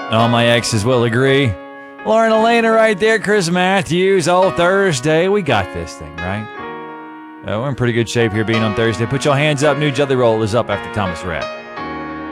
All my exes will agree. Lauren Elena right there, Chris Matthews. Oh, Thursday. We got this thing, right? We're in pretty good shape here being on Thursday. Put your hands up. New Jelly Roll is up after Thomas Rap.